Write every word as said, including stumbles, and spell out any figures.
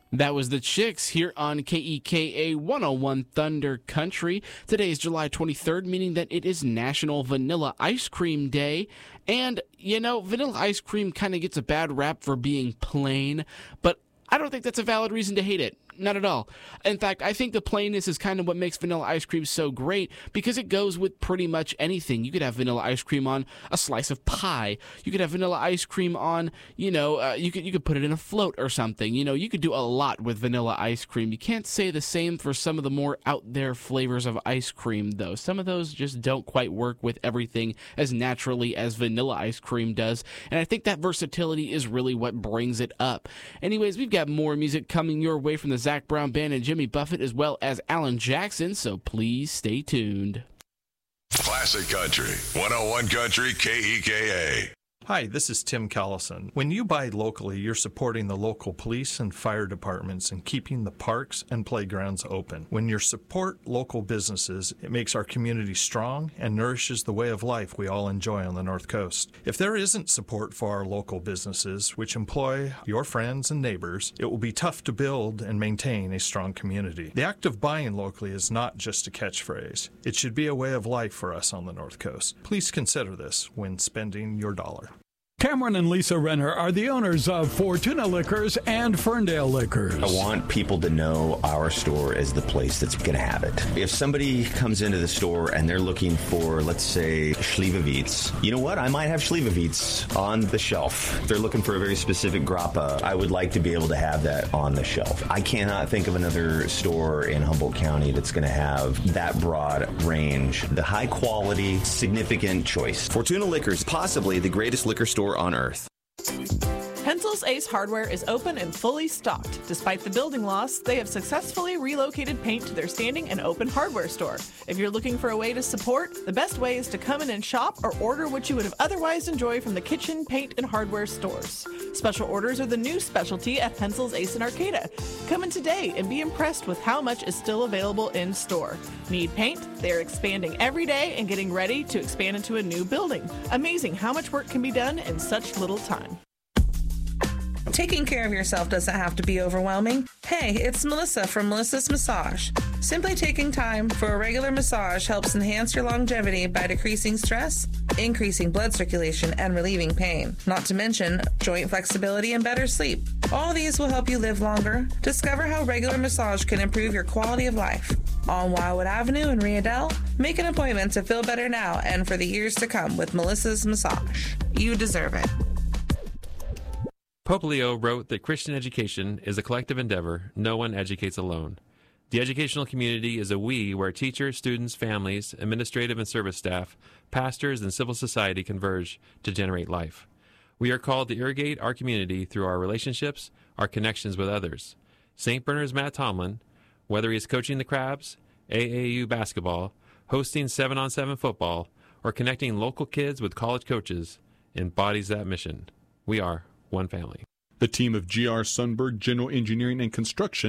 That was the Chicks here on K E K A one oh one Thunder Country. Today is July twenty-third, meaning that it is National Vanilla Ice Cream Day. And, you know, vanilla ice cream kind of gets a bad rap for being plain, but I don't think that's a valid reason to hate it. Not at all. In fact, I think the plainness is kind of what makes vanilla ice cream so great because it goes with pretty much anything. You could have vanilla ice cream on a slice of pie. You could have vanilla ice cream on, you know, uh, you could you could put it in a float or something. You know, you could do a lot with vanilla ice cream. You can't say the same for some of the more out there flavors of ice cream, though. Some of those just don't quite work with everything as naturally as vanilla ice cream does. And I think that versatility is really what brings it up. Anyways, we've got more music coming your way from the Zac Brown Band and Jimmy Buffett, as well as Alan Jackson, so please stay tuned. Classic Country, one oh one Country, K E K A. Hi, this is Tim Callison. When you buy locally, you're supporting the local police and fire departments and keeping the parks and playgrounds open. When you support local businesses, it makes our community strong and nourishes the way of life we all enjoy on the North Coast. If there isn't support for our local businesses, which employ your friends and neighbors, it will be tough to build and maintain a strong community. The act of buying locally is not just a catchphrase. It should be a way of life for us on the North Coast. Please consider this when spending your dollar. Cameron and Lisa Renner are the owners of Fortuna Liquors and Ferndale Liquors. I want people to know our store is the place that's going to have it. If somebody comes into the store and they're looking for, let's say, Slivovitz, you know what? I might have Slivovitz on the shelf. If they're looking for a very specific grappa, I would like to be able to have that on the shelf. I cannot think of another store in Humboldt County that's going to have that broad range. The high quality, significant choice. Fortuna Liquors, possibly the greatest liquor store on earth. Pencil's Ace Hardware is open and fully stocked. Despite the building loss, they have successfully relocated paint to their standing and open hardware store. If you're looking for a way to support, the best way is to come in and shop or order what you would have otherwise enjoyed from the kitchen, paint, and hardware stores. Special orders are the new specialty at Pencil's Ace in Arcata. Come in today and be impressed with how much is still available in store. Need paint? They're expanding every day and getting ready to expand into a new building. Amazing how much work can be done in such little time. Taking care of yourself doesn't have to be overwhelming. Hey, it's Melissa from Melissa's Massage. Simply taking time for a regular massage helps enhance your longevity by decreasing stress, increasing blood circulation, and relieving pain. Not to mention joint flexibility and better sleep. All these will help you live longer. Discover how regular massage can improve your quality of life. On Wildwood Avenue in Riadell, make an appointment to feel better now and for the years to come with Melissa's Massage. You deserve it. Pope Leo wrote that Christian education is a collective endeavor. No one educates alone. The educational community is a we where teachers, students, families, administrative and service staff, pastors, and civil society converge to generate life. We are called to irrigate our community through our relationships, our connections with others. Saint Bernard's Matt Tomlin, whether he is coaching the Crabs, A A U basketball, hosting seven on seven football, or connecting local kids with college coaches, embodies that mission. We are one family. The team of G R Sundberg General Engineering and Construction